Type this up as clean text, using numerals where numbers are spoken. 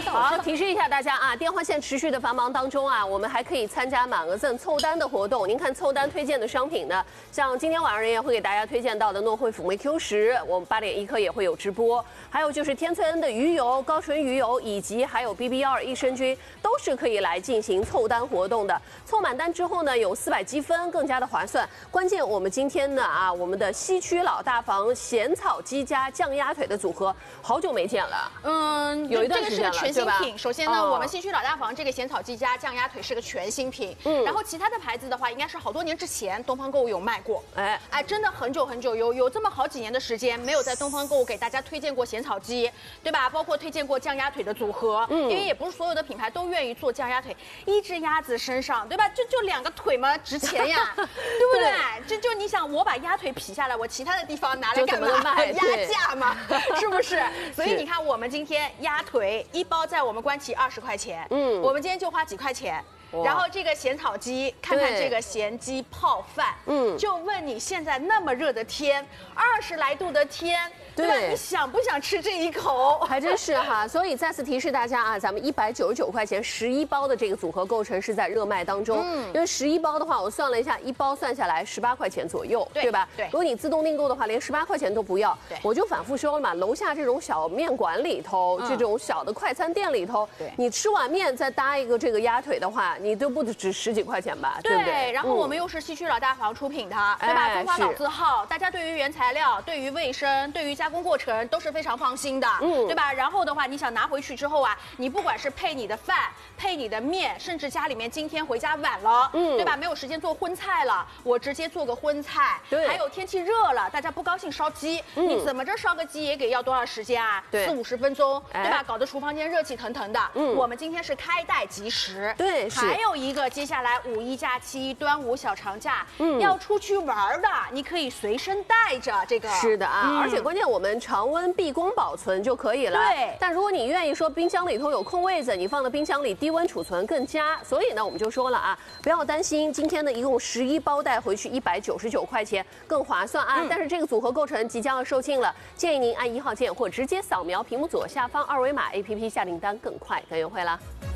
好，提示一下大家啊，电话线持续的繁忙当中啊，我们还可以参加满额赠凑单的活动。您看凑单推荐的商品呢，像今天晚上人也会给大家推荐到的诺惠辅酶 Q10，我们8点1刻也会有直播。还有就是天翠恩的鱼油、高纯鱼油，以及还有 BB12益生菌，都是可以来进行凑单活动的。凑满单之后呢，有400积分，更加的划算。关键我们今天呢啊，我们的西区老大房咸草鸡加酱鸭腿的组合，好久没见了。有一段时间了， 这个是个全新品。首先呢，我们西区老大房这个咸草鸡加酱鸭腿是个全新品。然后其他的牌子的话，应该是好多年之前东方购物有卖过。哎，真的很久很久，有这么好几年的时间，没有在东方购物给大家推荐过咸草鸡，对吧？包括推荐过酱鸭腿的组合。因为也不是所有的品牌都愿意做酱鸭腿，一只鸭子身上，对吧？就2个腿嘛，值钱呀，对不对？就你想，我把鸭腿劈下来，我其他的地方拿来干嘛？压价嘛，是不是？所以你看，我们今天鸭腿1包在我们官旗20块钱，我们今天就花几块钱。然后这个咸草鸡，看看这个咸鸡泡饭，就问你现在那么热的天，20来度的天，对吧？你想不想吃这一口？ 还真是哈，所以再次提示大家啊，咱们199块钱11包的这个组合构成是在热卖当中，因为11包的话，我算了一下，1包算下来18块钱左右，对吧？对。如果你自动订购的话，连18块钱都不要，我就反复说了嘛，楼下这种小面馆里头，这种小的快餐店里头，你吃碗面再搭一个这个鸭腿的话，你都不止10几块钱吧，对不对？ 然后我们又是西区老大房出品的，对吧？中华老字号，大家对于原材料、对于卫生、对于加工过程都是非常放心的，对吧？然后的话，你想拿回去之后啊，你不管是配你的饭、配你的面，甚至家里面今天回家晚了，对吧？没有时间做荤菜了，我直接做个荤菜。还有天气热了，大家不高兴烧鸡，你怎么着烧个鸡也给要多少时间啊？4、50分钟，对吧？搞得厨房间热气腾腾的。我们今天是开袋即食， 对， 还有一个接下来5一假期、端午小长假，要出去玩的，你可以随身带着这个。 是的啊，而且关键我们常温避光保存就可以了。 对。 但如果你愿意说冰箱里头有空位子，你放到冰箱里低温储存更佳。所以呢，我们就说了啊，不要担心，今天呢一共11包带回去199块钱，更划算啊。但是这个组合构成即将要售罄了，建议您按1号键或直接扫描屏幕左下方2维码 APP 下订单更快更优惠啦。